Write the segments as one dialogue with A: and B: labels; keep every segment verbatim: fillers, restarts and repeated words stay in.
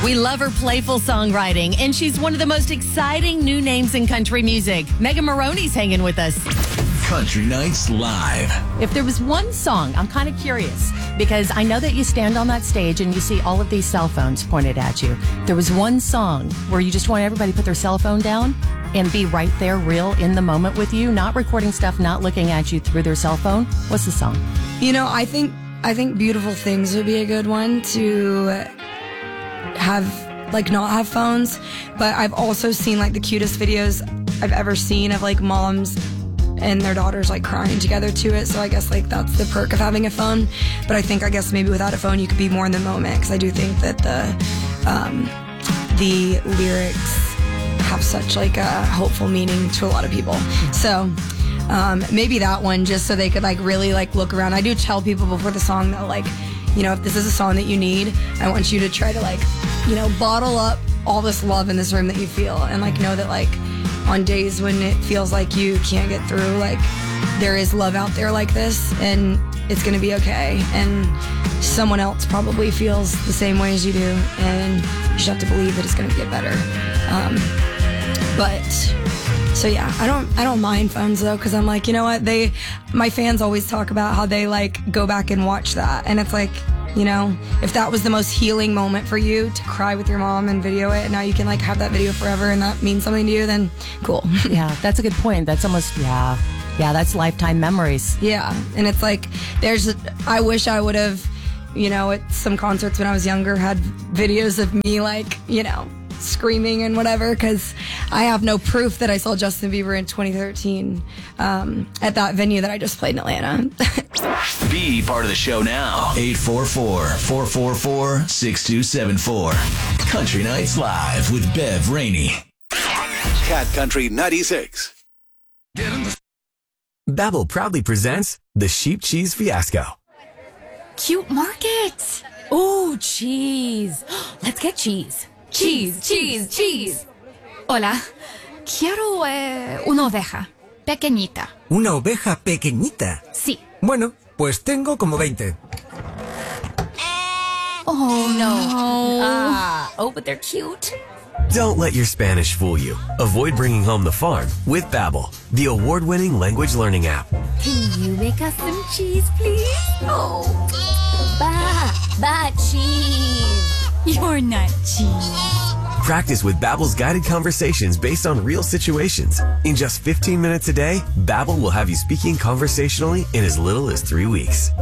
A: We love her playful songwriting, and she's one of the most exciting new names in country music. Megan Moroney's hanging with us.
B: Country Nights Live.
A: If there was one song, I'm kind of curious, because I know that you stand on that stage and you see all of these cell phones pointed at you. If there was one song where you just want everybody to put their cell phone down and be right there, real, in the moment with you, not recording stuff, not looking at you through their cell phone, what's the song?
C: You know, I think I think Beautiful Things would be a good one to have, like, not have phones. But I've also seen, like, the cutest videos I've ever seen of, like, moms and their daughters, like, crying together to it. So I guess, like, that's the perk of having a phone. But I think, I guess, maybe without a phone, you could be more in the moment. Because I do think that the um, the lyrics have such, like, a hopeful meaning to a lot of people. So um, maybe that one, just so they could, like, really, like, look around. I do tell people before the song, though, like, you know, if this is a song that you need, I want you to try to, like, you know, bottle up all this love in this room that you feel. And, like, know that, like, on days when it feels like you can't get through, like, there is love out there like this, and it's going to be okay. And someone else probably feels the same way as you do, and you just have to believe that it's going to get better. Um, but, so yeah, I don't, I don't mind phones, though, because I'm like, you know what, they, my fans always talk about how they, like, go back and watch that, and it's like, you know, if that was the most healing moment for you, to cry with your mom and video it, and now you can, like, have that video forever and that means something to you, then cool.
A: Yeah, that's a good point. That's almost, yeah, yeah, that's lifetime memories.
C: Yeah, and it's like, there's, I wish I would have, you know, at some concerts when I was younger, had videos of me, like, you know, screaming and whatever, because I have no proof that I saw Justin Bieber in twenty thirteen um, at that venue that I just played in Atlanta.
B: Be part of the show now. eight four four, four four four, six two seven four. Country Nights Live with Bev Rainey.
D: Cat Country ninety-six.
E: Babbel proudly presents the Sheep Cheese Fiasco.
F: Cute market. Ooh, cheese. Let's get cheese. Cheese, cheese, cheese. Hola. Quiero eh, una oveja. Pequeñita.
G: ¿Una oveja pequeñita?
F: Sí.
G: Bueno, pues tengo como veinte.
F: Oh, no. Ah, oh, but they're cute.
E: Don't let your Spanish fool you. Avoid bringing home the farm with Babbel, the award-winning language learning app.
F: Can you make us some cheese, please? Oh, ba, ba, cheese. You're not cheese.
E: Practice with Babbel's guided conversations based on real situations. In just fifteen minutes a day, Babbel will have you speaking conversationally in as little as three weeks.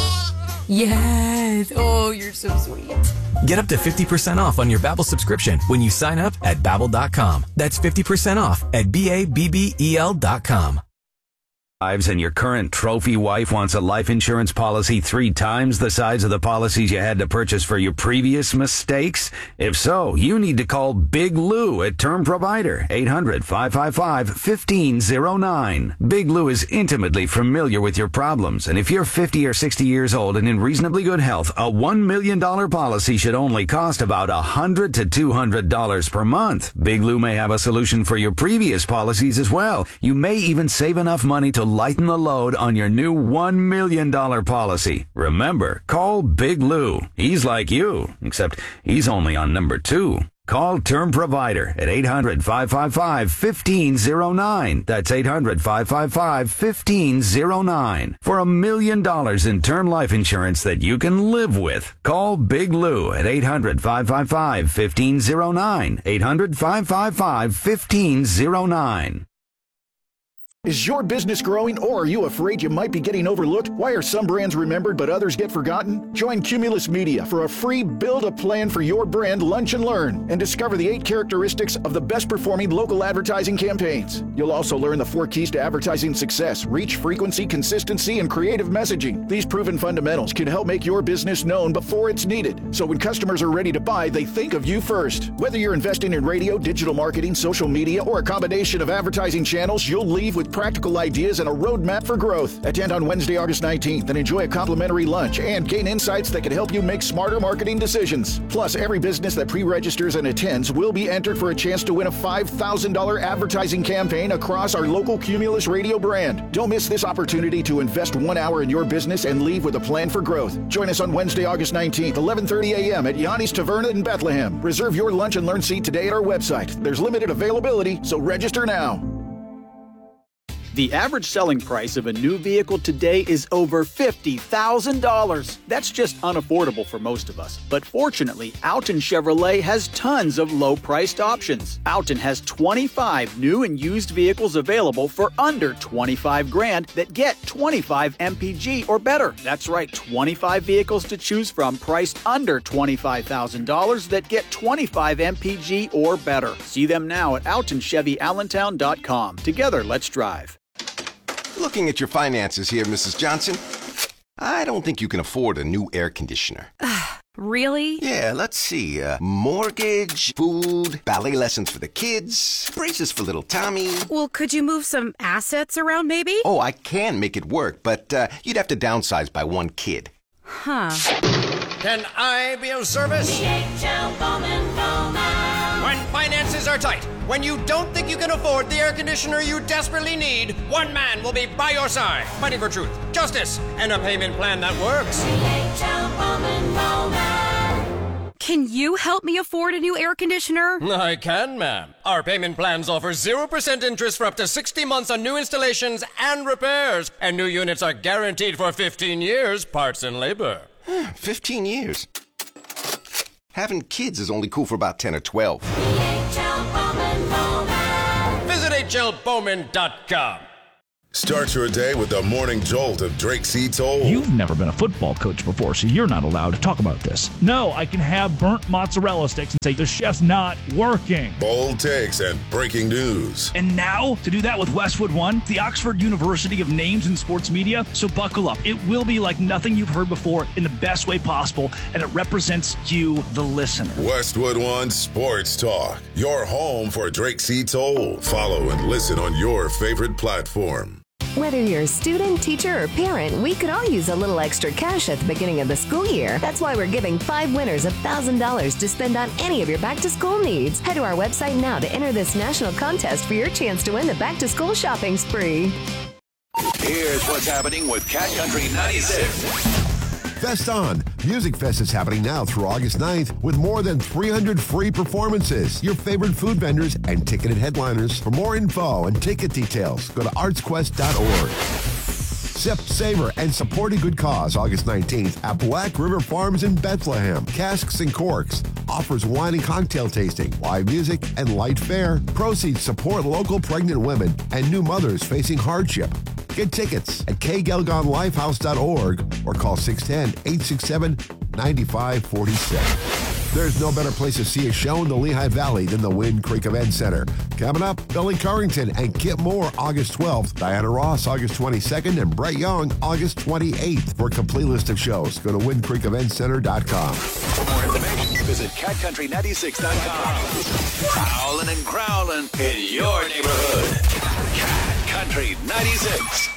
F: Yes. Oh, you're so sweet.
E: Get up to fifty percent off on your Babbel subscription when you sign up at Babbel dot com. That's fifty percent off at B A B B E L dot com.
H: Lives and your current trophy wife wants a life insurance policy three times the size of the policies you had to purchase for your previous mistakes? If so, you need to call Big Lou at Term Provider, eight hundred, five five five, one five zero nine. Big Lou is intimately familiar with your problems, and if you're fifty or sixty years old and in reasonably good health, a one million dollars policy should only cost about one hundred to two hundred dollars per month. Big Lou may have a solution for your previous policies as well. You may even save enough money to lighten the load on your new one million dollars policy. Remember, call Big Lou. He's like you, except he's only on number two. Call Term Provider at eight hundred, five five five, one five zero nine. That's eight hundred, five five five, one five zero nine. For a million dollars in term life insurance that you can live with. Call Big Lou at eight hundred, five five five, one five zero nine. eight hundred, five five five, one five zero nine.
I: Is your business growing, or are you afraid you might be getting overlooked? Why are some brands remembered but others get forgotten? Join Cumulus Media for a free Build a Plan for Your Brand Lunch and Learn and discover the eight characteristics of the best performing local advertising campaigns. You'll also learn the four keys to advertising success: reach, frequency, consistency, and creative messaging. These proven fundamentals can help make your business known before it's needed, so when customers are ready to buy, they think of you first. Whether you're investing in radio, digital marketing, social media, or a combination of advertising channels, you'll leave with practical ideas and a roadmap for growth. Attend on Wednesday, August nineteenth and enjoy a complimentary lunch and gain insights that can help you make smarter marketing decisions. Plus, every business that pre-registers and attends will be entered for a chance to win a five thousand dollars advertising campaign across our local Cumulus radio brand. Don't miss this opportunity to invest one hour in your business and leave with a plan for growth. Join us on Wednesday, August nineteenth, eleven thirty a.m. at Yanni's Taverna in Bethlehem. Reserve your lunch and learn seat today at our website. There's limited availability, so register now.
J: The average selling price of a new vehicle today is over fifty thousand dollars. That's just unaffordable for most of us. But fortunately, Alton Chevrolet has tons of low-priced options. Alton has twenty-five new and used vehicles available for under twenty-five grand that get twenty-five M P G or better. That's right, twenty-five vehicles to choose from priced under twenty-five thousand dollars that get twenty-five M P G or better. See them now at alton chevy allentown dot com. Together, let's drive.
K: Looking at your finances here, Missus Johnson, I don't think you can afford a new air conditioner.
L: Really?
K: Yeah, let's see. Uh, mortgage, food, ballet lessons for the kids, braces for little Tommy.
L: Well, could you move some assets around, maybe?
K: Oh, I can make it work, but uh, you'd have to downsize by one kid.
L: Huh.
M: Can I be of service?
N: D H L Bowman Bowman.
M: When finances are tight, when you don't think you can afford the air conditioner you desperately need, one man will be by your side, fighting for truth, justice, and a payment plan that works.
N: D H L Bowman Bowman.
L: Can you help me afford a new air conditioner?
M: I can, ma'am. Our payment plans offer zero percent interest for up to sixty months on new installations and repairs, and new units are guaranteed for fifteen years, parts and labor.
K: fifteen years? Having kids is only cool for about ten or twelve.
N: D H L Bowman Bowman.
M: Visit H L Bowman dot com.
O: Start your day with the morning jolt of Drake C. Toll.
P: You've never been a football coach before, so you're not allowed to talk about this. No, I can have burnt mozzarella sticks and say the chef's not working.
O: Bold takes and breaking news.
P: And now, to do that with Westwood One, the Oxford University of Names in Sports Media. So buckle up. It will be like nothing you've heard before in the best way possible, and it represents you, the listener.
O: Westwood One Sports Talk, your home for Drake C. Toll. Follow and listen on your favorite platform.
Q: Whether you're a student, teacher, or parent, we could all use a little extra cash at the beginning of the school year. That's why we're giving five winners one thousand dollars to spend on any of your back-to-school needs. Head to our website now to enter this national contest for your chance to win the back-to-school shopping spree.
D: Here's what's happening with Cat Country ninety-six.
R: Fest On! Music Fest is happening now through August ninth with more than three hundred free performances, your favorite food vendors, and ticketed headliners. For more info and ticket details, go to arts quest dot org. Sip, savor, and support a good cause August nineteenth at Black River Farms in Bethlehem. Casks and Corks offers wine and cocktail tasting, live music, and light fare. Proceeds support local pregnant women and new mothers facing hardship. Get tickets at k gelgon lifehouse dot org or call six one zero, eight six seven, nine five four six. There's no better place to see a show in the Lehigh Valley than the Wind Creek Event Center. Coming up, Billy Currington and Kip Moore August twelfth, Diana Ross August twenty-second, and Brett Young August twenty-eighth. For a complete list of shows, go to wind creek event center dot com.
D: For more information, visit cat country ninety-six dot com. Prowling and growling in your neighborhood. Cat Country ninety-six.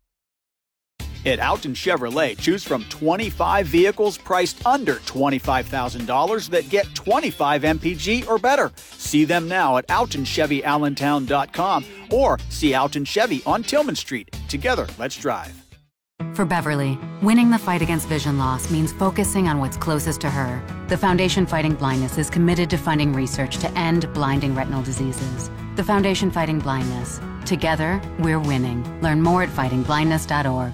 J: At Alton Chevrolet, choose from twenty-five vehicles priced under twenty-five thousand dollars that get twenty-five M P G or better. See them now at alton chevy allentown dot com or see Alton Chevy on Tillman Street. Together, let's drive.
S: For Beverly, winning the fight against vision loss means focusing on what's closest to her. The Foundation Fighting Blindness is committed to funding research to end blinding retinal diseases. The Foundation Fighting Blindness. Together, we're winning. Learn more at fighting blindness dot org.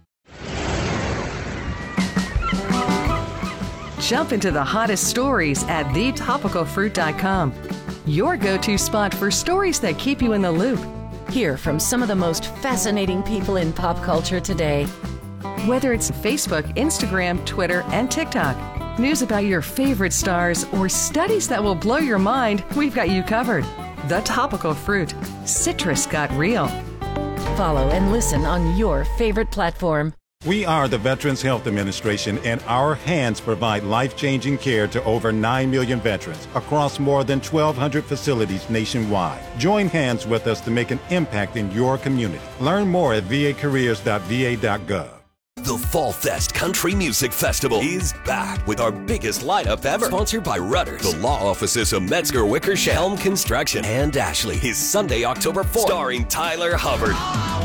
T: Jump into the hottest stories at the topical fruit dot com. Your go-to spot for stories that keep you in the loop.
A: Hear from some of the most fascinating people in pop culture today.
T: Whether it's Facebook, Instagram, Twitter, and TikTok, news about your favorite stars, or studies that will blow your mind, we've got you covered. The Topical Fruit. Citrus got real.
A: Follow and listen on your favorite platform.
U: We are the Veterans Health Administration, and our hands provide life-changing care to over nine million veterans across more than twelve hundred facilities nationwide. Join hands with us to make an impact in your community. Learn more at v a careers dot v a dot gov.
V: The Fall Fest Country Music Festival is back with our biggest lineup ever. Sponsored by Rudders, the law offices of Metzger Wickersham, Helm Construction, and Ashley. Is Sunday, October fourth. Starring Tyler Hubbard,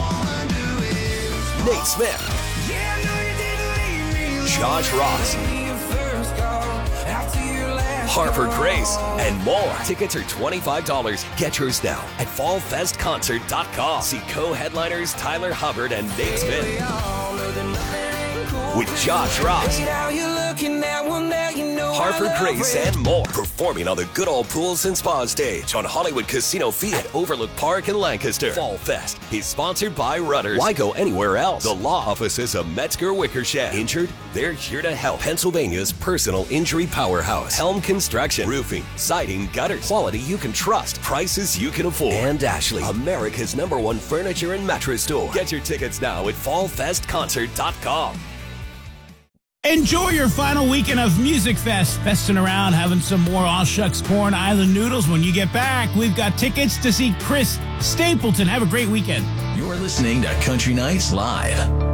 V: Nate Smith, Josh Ross, Harper Grace, and more. Tickets are twenty-five dollars. Get yours now at fall fest concert dot com. See co-headliners Tyler Hubbard and Nate Smith with Josh Ross, Harper Grace, and more. Performing on the Good Old Pools and Spa stage on Hollywood Casino Field at Overlook Park in Lancaster. Fall Fest is sponsored by Rudders. Why go anywhere else? The law offices of Metzger Wickersham. Injured? They're here to help. Pennsylvania's personal injury powerhouse. Helm Construction. Roofing, siding, gutters. Quality you can trust. Prices you can afford. And Ashley, America's number one furniture and mattress store. Get your tickets now at fall fest concert dot com.
W: Enjoy your final weekend of Music Fest. Festing around, having some more All Shucks Corn Island noodles. When you get back, we've got tickets to see Chris Stapleton. Have a great weekend.
B: You're listening to Country Nights Live.